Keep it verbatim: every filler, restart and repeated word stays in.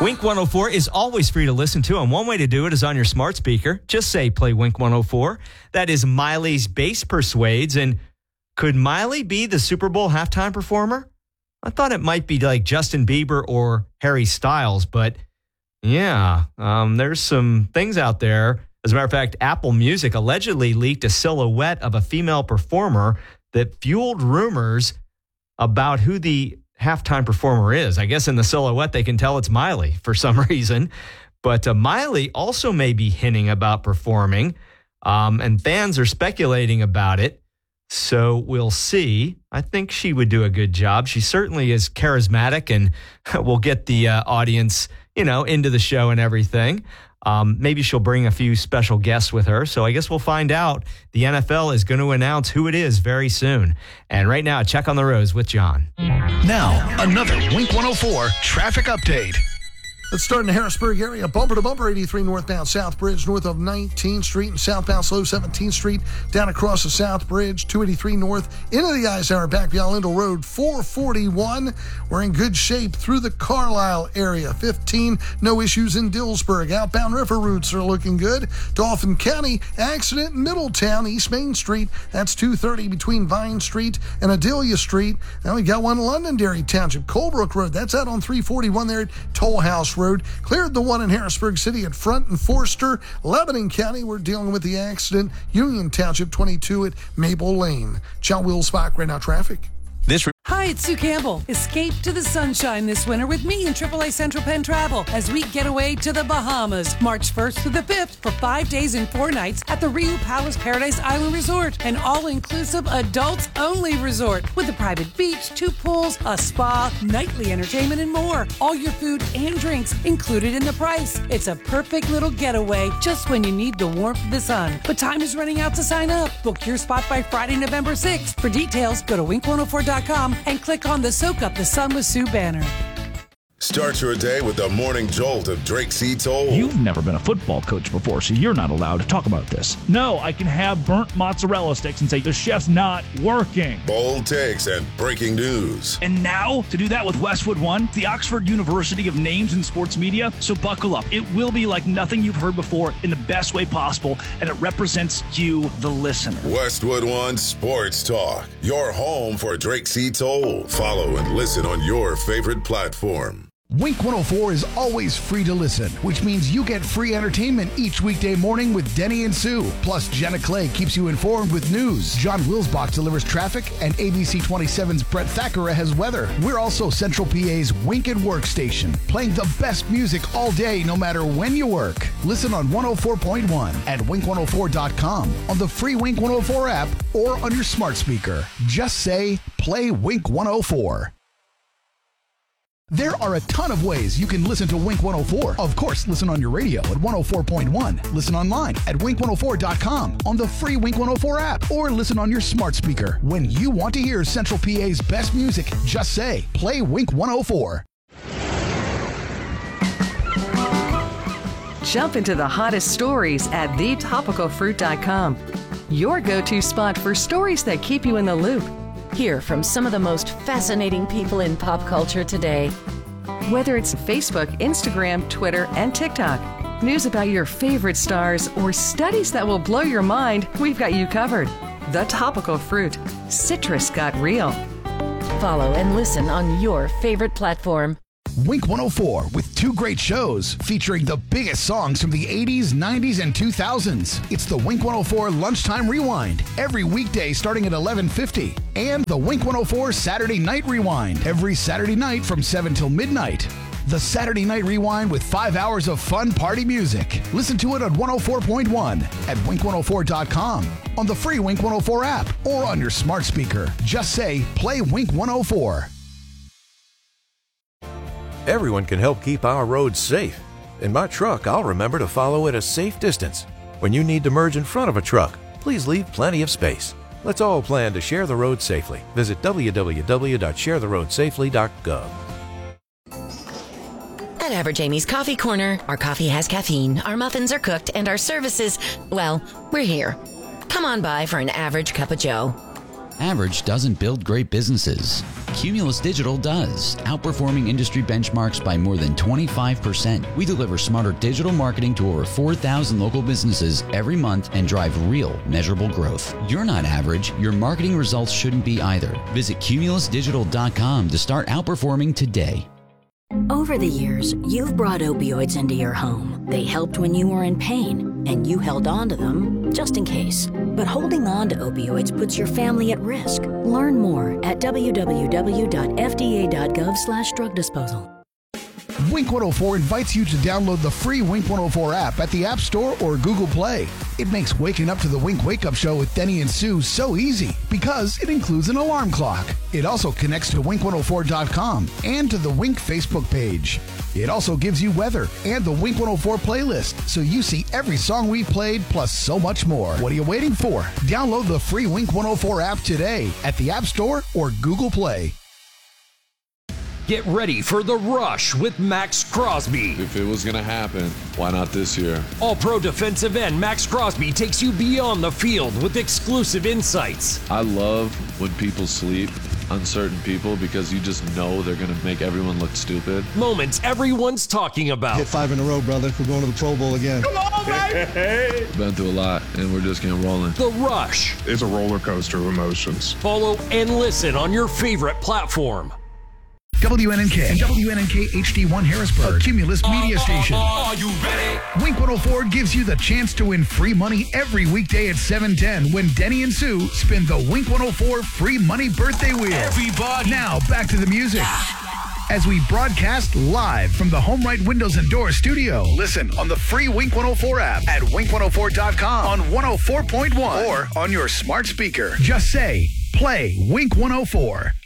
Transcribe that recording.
Wink one oh four is always free to listen to, and one way to do it is on your smart speaker. Just say play Wink one oh four. That is Miley's Bass Persuades. And could Miley be the Super Bowl halftime performer? I thought it might be like Justin Bieber or Harry Styles, but yeah, um, there's some things out there. As a matter of fact, Apple Music allegedly leaked a silhouette of a female performer that fueled rumors about who the halftime performer is. I guess in the silhouette, they can tell it's Miley for some reason. But uh, Miley also may be hinting about performing, um, and fans are speculating about it. So we'll see. I think she would do a good job. She certainly is charismatic and will get the uh, audience, you know, into the show and everything. Um, maybe she'll bring a few special guests with her. So I guess we'll find out. The N F L is going to announce who it is very soon. And right now, check on the roads with John. Now, another Wink one oh four traffic update. Let's start in the Harrisburg area. Bumper to bumper, eighty-three northbound South Bridge, north of nineteenth Street, and southbound slow seventeenth Street, down across the South Bridge, two eighty-three north, into the Eisenhower, back beyond Lindell Road, four forty-one. We're in good shape through the Carlisle area. fifteen, no issues in Dillsburg. Outbound river routes are looking good. Dauphin County, accident in Middletown, East Main Street. That's two thirty between Vine Street and Adelia Street. Now we got one in Londonderry Township, Colebrook Road. That's out on three forty-one there at Toll House Road. Cleared the one in Harrisburg City at Front and Forster. Lebanon County, we're dealing with the accident. Union Township twenty-two at Maple Lane. John Wilsbach, right now traffic. This. Hi, it's Sue Campbell. Escape to the sunshine this winter with me and triple A Central Penn Travel as we get away to the Bahamas March first through the fifth for five days and four nights at the Riu Palace Paradise Island Resort, an all-inclusive adults-only resort with a private beach, two pools, a spa, nightly entertainment, and more. All your food and drinks included in the price. It's a perfect little getaway just when you need the warmth of the sun. But time is running out to sign up. Book your spot by Friday, November sixth. For details, go to wink one oh four dot com and click on the Soak Up the Sun with Sue banner. Start your day with the morning jolt of Drake C. Toll. You've never been a football coach before, so you're not allowed to talk about this. No, I can have burnt mozzarella sticks and say the chef's not working. Bold takes and breaking news. And now, to do that with Westwood One, the Oxford University of Names in Sports Media. So buckle up. It will be like nothing you've heard before in the best way possible, and it represents you, the listener. Westwood One Sports Talk, your home for Drake C. Toll. Follow and listen on your favorite platform. Wink one oh four is always free to listen, which means you get free entertainment each weekday morning with Denny and Sue. Plus, Jenna Clay keeps you informed with news. John Wilsbach delivers traffic, and A B C twenty-seven's Brett Thackeray has weather. We're also Central P A's Wink and Work station, playing the best music all day, no matter when you work. Listen on one oh four point one at wink one oh four dot com, on the free Wink one oh four app, or on your smart speaker. Just say, play Wink one oh four. There are a ton of ways you can listen to Wink one oh four. Of course, listen on your radio at one oh four point one. Listen online at wink one oh four dot com, on the free Wink one oh four app, or listen on your smart speaker. When you want to hear Central P A's best music, just say, play Wink one oh four. Jump into the hottest stories at the topical fruit dot com. Your go-to spot for stories that keep you in the loop. Hear from some of the most fascinating people in pop culture today. Whether it's Facebook, Instagram, Twitter, and TikTok, news about your favorite stars, or studies that will blow your mind, we've got you covered. The Topical Fruit. Citrus got real. Follow and listen on your favorite platform. Wink one oh four with two great shows featuring the biggest songs from the eighties, nineties, and two thousands. It's the Wink one oh four Lunchtime Rewind every weekday starting at eleven fifty, and the Wink one oh four Saturday Night Rewind every Saturday night from seven till midnight. The Saturday Night Rewind with five hours of fun party music. Listen to it on one oh four point one at wink one oh four dot com, on the free Wink one oh four app, or on your smart speaker. Just say, play Wink one oh four. Everyone can help keep our roads safe. In my truck, I'll remember to follow at a safe distance. When you need to merge in front of a truck, please leave plenty of space. Let's all plan to share the road safely. Visit w w w dot share the road safely dot gov. At Average Amy's Coffee Corner, our coffee has caffeine, our muffins are cooked, and our services, well, we're here. Come on by for an average cup of joe. Average doesn't build great businesses. Cumulus Digital does, outperforming industry benchmarks by more than twenty-five percent. We deliver smarter digital marketing to over four thousand local businesses every month and drive real, measurable growth. You're not average. Your marketing results shouldn't be either. Visit cumulus digital dot com to start outperforming today. Over the years, you've brought opioids into your home. They helped when you were in pain, and you held on to them just in case. But holding on to opioids puts your family at risk. Learn more at w w w dot f d a dot gov slash drug disposal. Wink one oh four invites you to download the free Wink one oh four app at the App Store or Google Play. It makes waking up to the Wink Wake Up Show with Denny and Sue so easy because it includes an alarm clock. It also connects to wink one oh four dot com and to the Wink Facebook page. It also gives you weather and the Wink one oh four playlist, so you see every song we've played plus so much more. What are you waiting for? Download the free Wink one oh four app today at the App Store or Google Play. Get ready for The Rush with Max Crosby. If it was going to happen, why not this year? All-pro defensive end Max Crosby takes you beyond the field with exclusive insights. I love when people sleep, uncertain people, because you just know they're going to make everyone look stupid. Moments everyone's talking about. Hit five in a row, brother. We're going to the Pro Bowl again. Come on, baby! Been through a lot, and we're just getting rolling. The Rush. It's a roller coaster of emotions. Follow and listen on your favorite platform. W N N K and W N N K H D one Harrisburg, a Cumulus media station. Are you ready? Wink one oh four gives you the chance to win free money every weekday at seven ten when Denny and Sue spin the Wink one oh four free money birthday wheel. Everybody. Now, back to the music. As we broadcast live from the Home Right Windows and Doors studio. Listen on the free Wink one oh four app at wink one oh four dot com on one oh four point one or on your smart speaker. Just say, play Wink one oh four.